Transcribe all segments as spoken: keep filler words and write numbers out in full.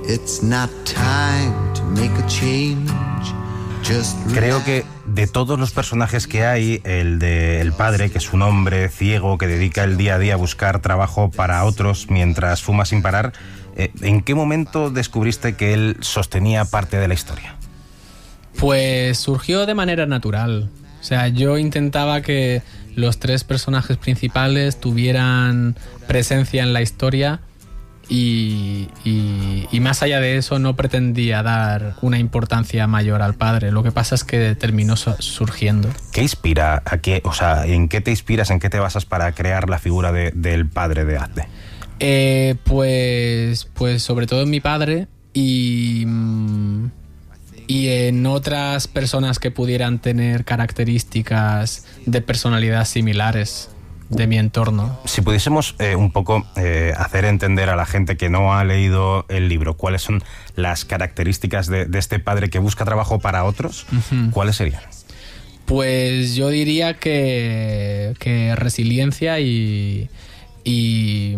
It's not time to make a change. Creo que de todos los personajes que hay, el de el padre, que es un hombre ciego que dedica el día a día a buscar trabajo para otros mientras fuma sin parar, eh, ¿en qué momento descubriste que él sostenía parte de la historia? Pues surgió de manera natural. O sea, yo intentaba que los tres personajes principales tuvieran presencia en la historia. Y, y, y más allá de eso no pretendía dar una importancia mayor al padre. Lo que pasa es que terminó surgiendo. ¿Qué inspira? ¿A qué, o sea, ¿en qué te inspiras, en qué te basas para crear la figura de, del padre de Abde? Eh, pues, pues sobre todo en mi padre y, y en otras personas que pudieran tener características de personalidad similares de mi entorno. Si pudiésemos eh, un poco eh, hacer entender a la gente que no ha leído el libro cuáles son las características de, de este padre que busca trabajo para otros, uh-huh. ¿cuáles serían? Pues yo diría que, que resiliencia y, y,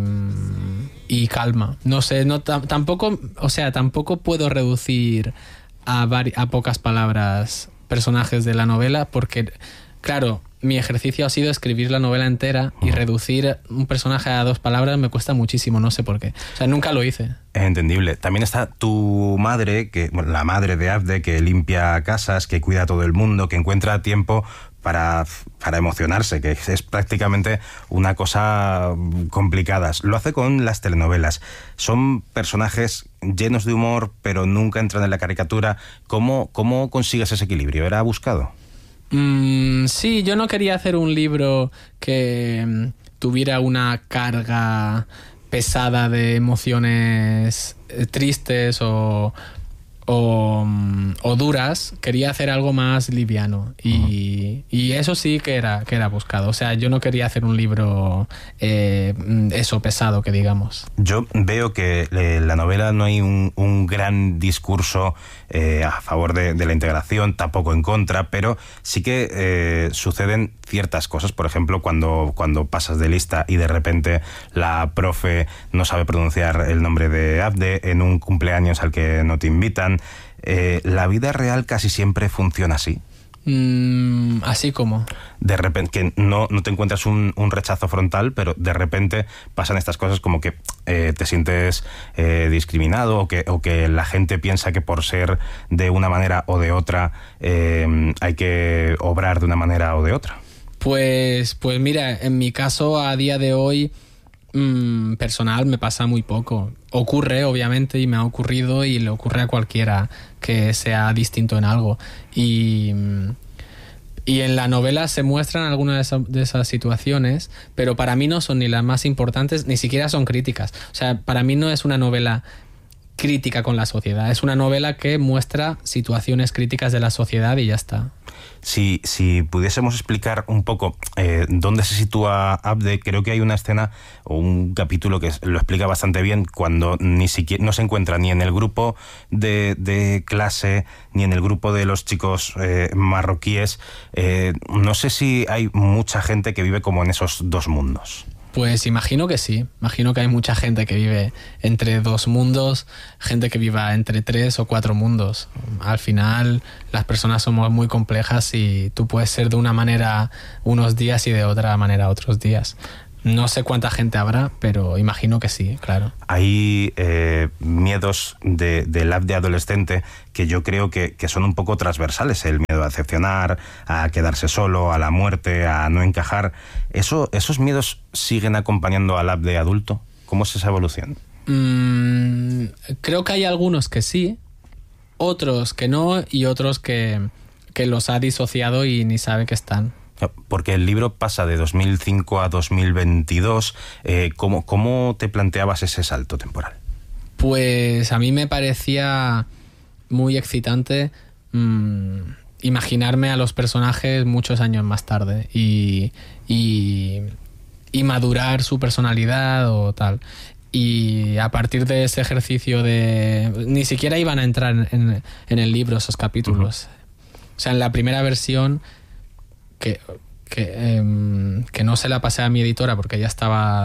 y calma. No sé, no, t- tampoco, o sea, tampoco puedo reducir a, vari- a pocas palabras personajes de la novela porque, claro, mi ejercicio ha sido escribir la novela entera y reducir un personaje a dos palabras me cuesta muchísimo, no sé por qué. O sea, nunca lo hice. Es entendible. También está tu madre, que bueno, la madre de Abde, que limpia casas, que cuida a todo el mundo, que encuentra tiempo para, para emocionarse, que es prácticamente una cosa complicada. Lo hace con las telenovelas. Son personajes llenos de humor, pero nunca entran en la caricatura. ¿Cómo, cómo consigues ese equilibrio? ¿Era buscado? Mm, sí, yo no quería hacer un libro que mm, tuviera una carga pesada de emociones eh, tristes o, o, mm, o duras. Quería hacer algo más liviano y, y eso sí que era, que era buscado. O sea, yo no quería hacer un libro eh, eso pesado, que digamos. Yo veo que en la novela no hay un, un gran discurso Eh, a favor de, de la integración, tampoco en contra, pero sí que eh, suceden ciertas cosas. Por ejemplo, cuando, cuando pasas de lista y de repente la profe no sabe pronunciar el nombre de Abde en un cumpleaños al que no te invitan. Eh, ¿La vida real casi siempre funciona así? Mm, así como de repente que no, no te encuentras un, un rechazo frontal, pero de repente pasan estas cosas como que eh, te sientes eh, discriminado o que, o que la gente piensa que por ser de una manera o de otra eh, hay que obrar de una manera o de otra. Pues, pues mira, en mi caso a día de hoy mmm, personal me pasa muy poco. Ocurre, obviamente, y me ha ocurrido y le ocurre a cualquiera que sea distinto en algo. Y, y en la novela se muestran algunas de, esa, de esas situaciones, pero para mí no son ni las más importantes, ni siquiera son críticas. O sea, para mí no es una novela crítica con la sociedad, es una novela que muestra situaciones críticas de la sociedad y ya está. Si, si pudiésemos explicar un poco eh, dónde se sitúa Abde, creo que hay una escena o un capítulo que lo explica bastante bien, cuando ni siquiera no se encuentra ni en el grupo de, de clase ni en el grupo de los chicos eh, marroquíes. Eh, no sé si hay mucha gente que vive como en esos dos mundos. Pues imagino que sí, imagino que hay mucha gente que vive entre dos mundos, gente que viva entre tres o cuatro mundos. Al final las personas somos muy complejas y tú puedes ser de una manera unos días y de otra manera otros días. No sé cuánta gente habrá, pero imagino que sí, claro. Hay eh, miedos de, del Abde adolescente que yo creo que, que son un poco transversales. El miedo a decepcionar, a quedarse solo, a la muerte, a no encajar. ¿Eso, ¿Esos miedos siguen acompañando al Abde adulto? ¿Cómo es esa evolución? Mm, creo que hay algunos que sí, otros que no y otros que, que los ha disociado y ni sabe que están. Porque el libro pasa de dos mil cinco a dos mil veintidós. Eh, ¿cómo, ¿Cómo te planteabas ese salto temporal? Pues a mí me parecía muy excitante mmm, imaginarme a los personajes muchos años más tarde y, y, y madurar su personalidad o tal. Y a partir de ese ejercicio de... Ni siquiera iban a entrar en, en el libro esos capítulos. Uh-huh. O sea, en la primera versión... que, que, eh, que no se la pasé a mi editora porque ya estaba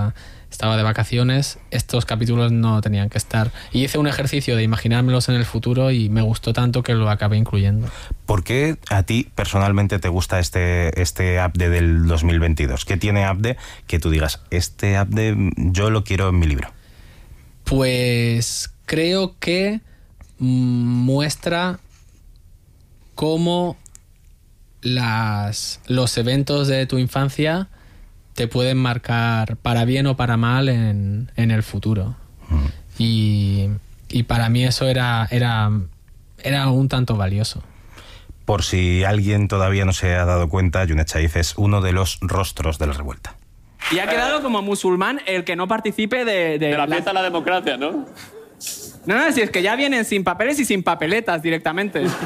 estaba de vacaciones, estos capítulos no tenían que estar. Y hice un ejercicio de imaginármelos en el futuro y me gustó tanto que lo acabé incluyendo. ¿Por qué a ti personalmente te gusta este, este Abde del dos mil veintidós? ¿Qué tiene Abde que tú digas, este Abde yo lo quiero en mi libro? Pues creo que muestra cómo las, los eventos de tu infancia te pueden marcar para bien o para mal en, en el futuro. Mm. Y, y para mí eso era, era, era un tanto valioso. Por si alguien todavía no se ha dado cuenta, Junet Saif es uno de los rostros de la revuelta. Y ha quedado como musulmán el que no participe de... De, de la la fiesta de la democracia, ¿no? No, no, si es que ya vienen sin papeles y sin papeletas directamente. Eh...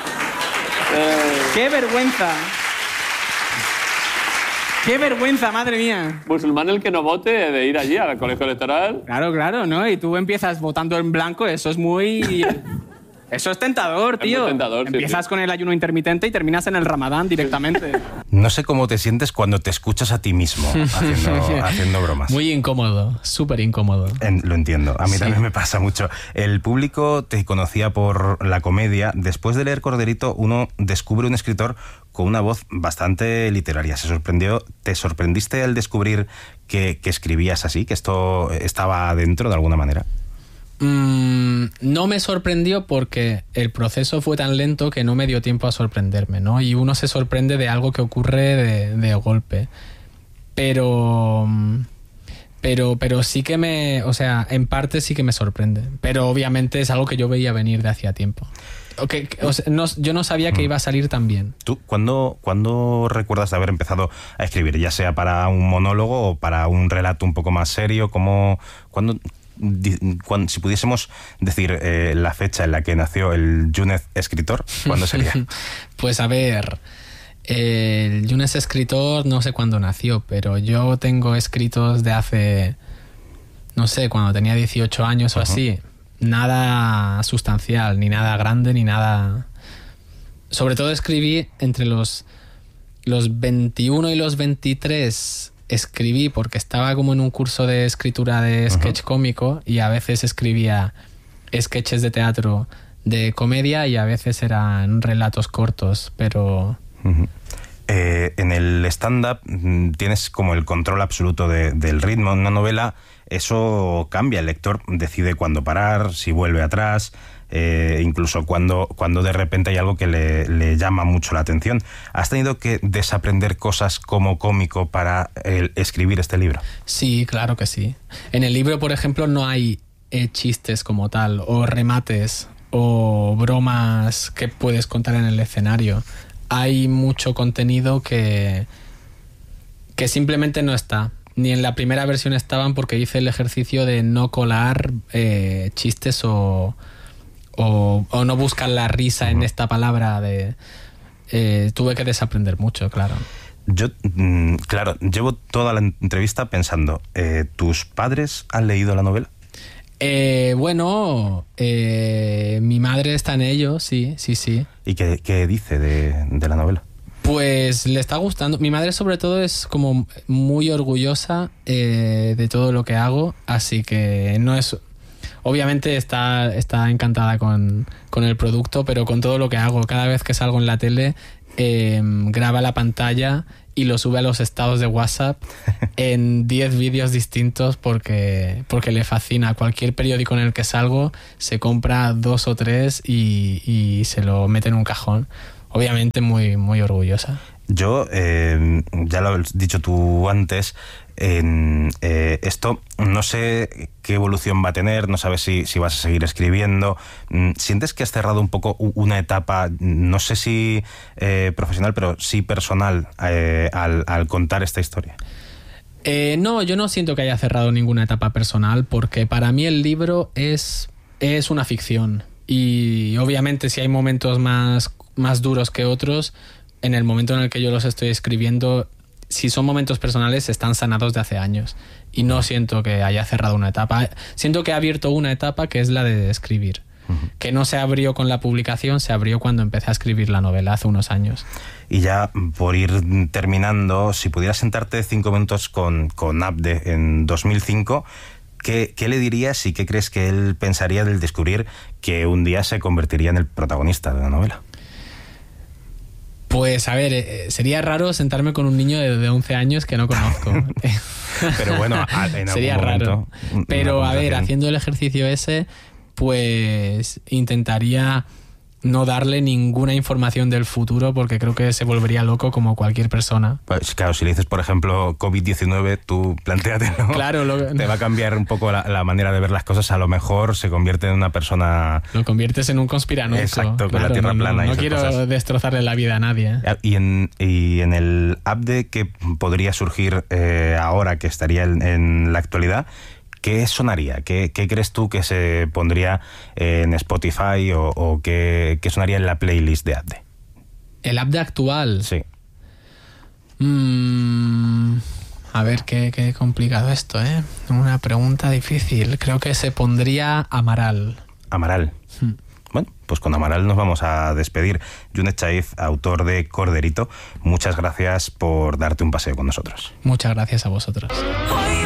¡Qué vergüenza! ¡Qué vergüenza, madre mía! Musulmán el que no vote de ir allí al colegio electoral. Claro, claro, ¿no? Y tú empiezas votando en blanco, eso es muy... Eso es tentador, tío. Es muy tentador, Empiezas sí, con el ayuno intermitente y terminas en el Ramadán directamente. No sé cómo te sientes cuando te escuchas a ti mismo haciendo, haciendo bromas. Muy incómodo, súper incómodo. En, lo entiendo, a mí Sí. también me pasa mucho. El público te conocía por la comedia. Después de leer Corderito, uno descubre un escritor con una voz bastante literaria. Se sorprendió, ¿te sorprendiste al descubrir que, que escribías así, que esto estaba adentro de alguna manera? Mm, no me sorprendió porque el proceso fue tan lento que no me dio tiempo a sorprenderme, ¿no? Y uno se sorprende de algo que ocurre de, de golpe. Pero, pero, pero sí que me, o sea, en parte sí que me sorprende. Pero obviamente es algo que yo veía venir de hacía tiempo. Okay, o sea, no, yo no sabía que iba a salir tan bien. ¿Tú cuándo, cuándo recuerdas de haber empezado a escribir? Ya sea para un monólogo o para un relato un poco más serio. ¿Cómo, cuándo, cuando, si pudiésemos decir eh, la fecha en la que nació el Junet escritor, ¿cuándo sería? Pues a ver, el Junet escritor no sé cuándo nació, pero yo tengo escritos de hace, no sé, cuando tenía dieciocho años o uh-huh. así. Nada sustancial, ni nada grande, ni nada... Sobre todo escribí entre los, los veintiuno y los veintitrés... Escribí porque estaba como en un curso de escritura de sketch uh-huh. cómico y a veces escribía sketches de teatro de comedia y a veces eran relatos cortos, pero... Uh-huh. Eh, en el stand-up tienes como el control absoluto de, del ritmo. En una novela eso cambia, el lector decide cuándo parar, si vuelve atrás... Eh, incluso cuando, cuando de repente hay algo que le, le llama mucho la atención. ¿Has tenido que desaprender cosas como cómico para el, escribir este libro? Sí, claro que sí. En el libro, por ejemplo, no hay eh, chistes como tal, o remates, o bromas que puedes contar en el escenario. Hay mucho contenido que, que simplemente no está. Ni en la primera versión estaban porque hice el ejercicio de no colar eh, chistes o... O, o no buscan la risa uh-huh. en esta palabra de... Eh, tuve que desaprender mucho, claro. Yo, mm, claro, llevo toda la entrevista pensando, eh, ¿tus padres han leído la novela? Eh, bueno, eh, mi madre está en ello, sí, sí, sí. ¿Y qué, qué dice de, de la novela? Pues le está gustando. Mi madre sobre todo es como muy orgullosa eh, de todo lo que hago, así que no es... Obviamente está, está encantada con, con el producto, pero con todo lo que hago. Cada vez que salgo en la tele, eh, graba la pantalla y lo sube a los estados de WhatsApp en diez vídeos distintos porque, porque le fascina. Cualquier periódico en el que salgo se compra dos o tres y, y se lo mete en un cajón. Obviamente muy, muy orgullosa. Yo, eh, ya lo has dicho tú antes, en, eh, esto no sé qué evolución va a tener, no sabes si, si vas a seguir escribiendo. ¿Sientes que has cerrado un poco una etapa, no sé si eh, profesional, pero sí personal eh, al, al contar esta historia? Eh, no, yo no siento que haya cerrado ninguna etapa personal porque para mí el libro es, es una ficción y obviamente si hay momentos más, más duros que otros, en el momento en el que yo los estoy escribiendo, si son momentos personales, están sanados de hace años. Y no siento que haya cerrado una etapa. Siento que he abierto una etapa que es la de escribir. uh-huh. que no se abrió con la publicación, se abrió cuando empecé a escribir la novela hace unos años. Y ya por ir terminando, si pudieras sentarte cinco minutos con, con Abde en dos mil cinco, ¿qué, ¿qué le dirías y qué crees que él pensaría del descubrir que un día se convertiría en el protagonista de la novela? Pues a ver, eh, sería raro sentarme con un niño de, de once años que no conozco. Pero bueno, en sería algún raro. momento, Pero a ver, haciendo el ejercicio ese, pues intentaría no darle ninguna información del futuro porque creo que se volvería loco como cualquier persona. Pues claro, si le dices, por ejemplo, COVID diecinueve, tú plantéatelo. Claro, lo, te va a cambiar un poco la, la manera de ver las cosas. A lo mejor se convierte en una persona... Lo conviertes en un conspiranoico. Exacto, con claro, la tierra no, plana. No, y no esas quiero cosas. destrozarle la vida a nadie. Y en, y en el Abde que podría surgir eh, ahora, que estaría en, en la actualidad, ¿qué sonaría? ¿Qué, ¿Qué crees tú que se pondría en Spotify o, o qué, qué sonaría en la playlist de Abde? ¿El Abde actual? Sí. Mm, a ver, qué, qué complicado esto, ¿eh? Una pregunta difícil. Creo que se pondría Amaral. Amaral. Hmm. Bueno, pues con Amaral nos vamos a despedir. Junet Chaiz, autor de Corderito, muchas gracias por darte un paseo con nosotros. Muchas gracias a vosotros.